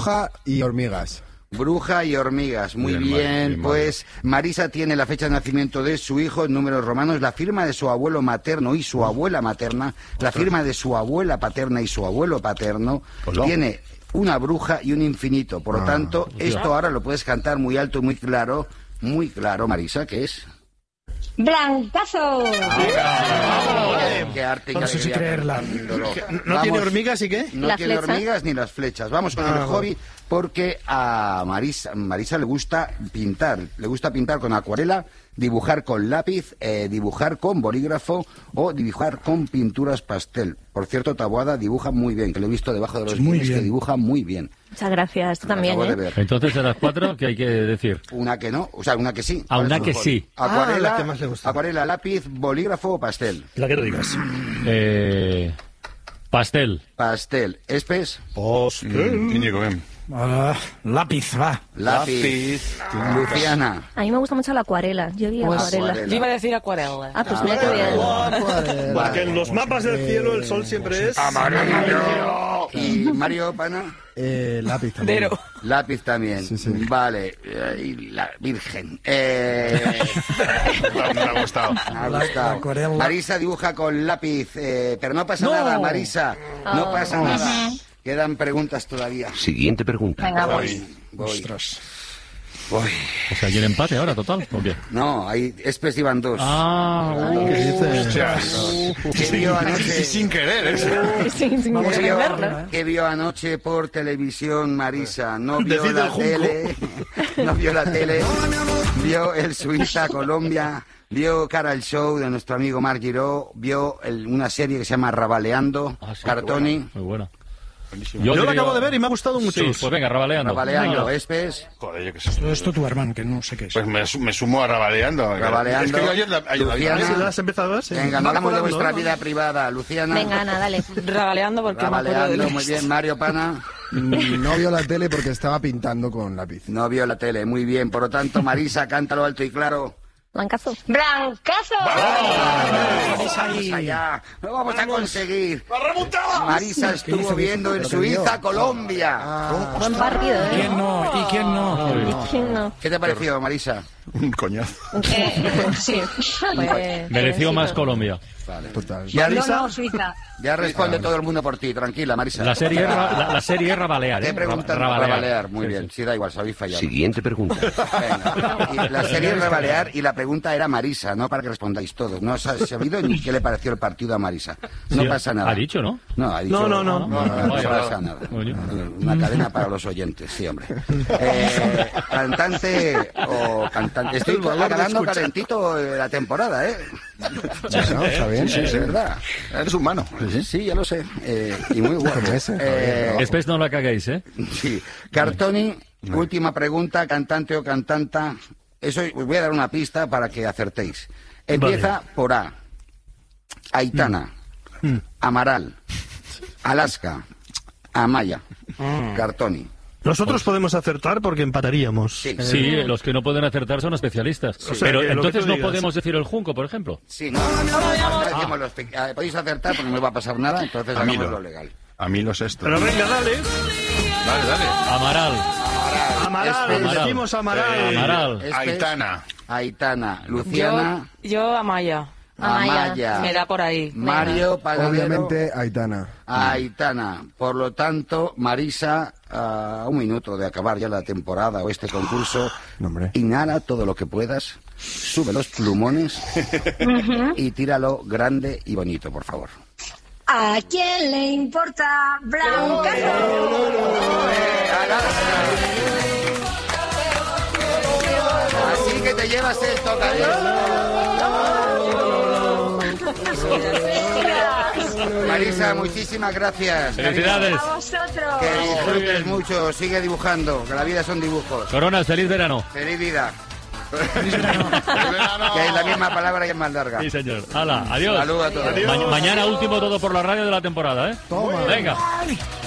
Bruja y hormigas. Bruja y hormigas, muy bien. Pues Marisa tiene la fecha de nacimiento de su hijo en números romanos, la firma de su abuelo materno y su abuela materna, la firma de su abuela paterna y su abuelo paterno. Tiene una bruja y un infinito. Por lo tanto, esto ahora lo puedes cantar muy alto y muy claro, Marisa, ¿qué es? ¡Blancazo! ¡Qué arte! No sé si creerla. ¿No tiene hormigas y qué? No tiene hormigas ni las flechas. Vamos con el hobby, porque a Marisa le gusta pintar. Le gusta pintar con acuarela, dibujar con lápiz, dibujar con bolígrafo o dibujar con pinturas pastel. Por cierto, Taboada dibuja muy bien, que lo he visto debajo de los guiones, que dibuja muy bien. Muchas gracias, tú también, Entonces, de las 4, ¿qué hay que decir? Una que no, o sea, una que sí. Una que sí. Acuarela, la que más le gusta. Acuarela, lápiz, bolígrafo o pastel. La que no digas. Pastel. Pastel. ¿Espes? Íñigo, ven. Lápiz, va. Lápiz. Luciana. A mí me gusta mucho la acuarela. Yo vi acuarela. Yo iba a decir acuarela. Ah, pues mira qué bien. Porque en los mapas del cielo el sol siempre es... amarillo. ¿Y Mario Pana? Lápiz también. Lápiz también. Sí. Vale. Y la Virgen. Me ha gustado. Marisa dibuja con lápiz. Pero no pasa nada, Marisa. No pasa nada. Quedan preguntas todavía. Siguiente pregunta. Venga, Voy. Ostras. Voy. O sea, ¿y el empate ahora, total? ¿O qué? No, hay Espes iban 2. ¿Qué dices? ¿Qué vio anoche? Sin querer, Vamos a verlo. ¿Qué vio anoche por televisión, Marisa? No vio Decide la el junco. tele. No vio la tele. Vio el Suiza-Colombia. Vio Cara al Show de nuestro amigo Marc Giró. Vio una serie que se llama Rabaleando. Cartoni. Muy buena. Yo lo acabo de ver y me ha gustado mucho. Sí, pues venga, rabaleando. Rabaleando, Espes. Joder, yo qué sé. Esto tu hermano, que no sé qué es. Pues me sumo a Rabaleando. Rabaleando. Es que yo ayer Luciana. ¿Sí, la has empezado a ver? Sí. Venga, no hablamos de vuestra vida privada, Luciana. Venga, Ana, dale. Rabaleando porque me acuerdo Rabaleando, de muy bien. Mario Pana. No vio la tele porque estaba pintando con lápiz. No vio la tele, muy bien. Por lo tanto, Marisa, cántalo alto y claro. Blancazo. ¡Blancazo! Vamos allá, lo vamos a conseguir. Marisa estuvo viendo en Suiza, Colombia. Buen partido, ¿Quién no? ¿Y quién no? ¿Quién no? ¿Qué te pareció, Marisa? Un coñazo. Sí. Mereció más Colombia. Vale. Total. Suiza. Ya responde todo el mundo por ti, tranquila, Marisa. La serie es rabalear. Te preguntan rabalear, muy bien. Sí, da igual, sabéis fallar. Siguiente pregunta. Venga. Y la serie es rabalear y la pregunta era Marisa, no para que respondáis todos. No os ha sabido ni qué le pareció el partido a Marisa. No pasa nada. Ha dicho, ¿no? No, ha dicho. No. No pasa nada. Una cadena para los oyentes, sí, hombre. Cantante o cantante. Estoy acabando calentito la temporada, ¿eh? No, está bien. Sí, es verdad. Eres humano. Sí, ya lo sé. Y muy guapo. Después no la caguéis, ¿eh? Sí. Cartoni, última pregunta, cantante o cantanta. Eso os voy a dar una pista para que acertéis. Empieza por A. Aitana. Amaral. Alaska. Amaya. Cartoni. Nosotros podemos acertar porque empataríamos. Sí, los que no pueden acertar son especialistas. O sea, Pero que lo que entonces tú no digas. podemos decir el junco, por ejemplo. Sí, no decimos podéis acertar porque no me va a pasar nada, entonces A mí hagamos no. lo legal. A mí los estos. Pero venga, dale. Dale. Amaral. Amaral, decimos Amaral. Amaral. Aitana. Luciana. Yo Amaya. Amaya. Me da por ahí. Mario Pagadero. Obviamente, Aitana. Aitana. Por lo tanto, Marisa, a un minuto de acabar ya la temporada o este concurso, No, hombre. inhala todo lo que puedas, sube los plumones y tíralo grande y bonito, por favor. ¿A quién le importa Blancazo? Así que te llevas el tocadiscos. Marisa, muchísimas gracias. Felicidades. A vosotros. Que disfrutes mucho, sigue dibujando, que la vida son dibujos. Coronas, feliz verano. Feliz vida. Que es la misma palabra y es más larga. Sí, señor. Hala, adiós. Saludos a todos. Mañana último todo por la radio de la temporada, ¿eh? Toma. Venga.